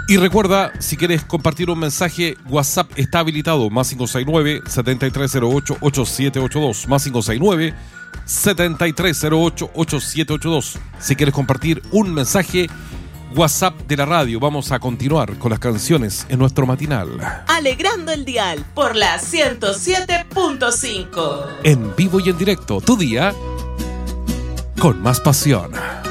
Y recuerda, si quieres compartir un mensaje, WhatsApp está habilitado, más 569-7308-8782, más 569-7308-8782. Si quieres compartir un mensaje, WhatsApp de la radio. Vamos a continuar con las canciones en nuestro matinal. Alegrando el dial por la 107.5. En vivo y en directo, tu día con más pasión.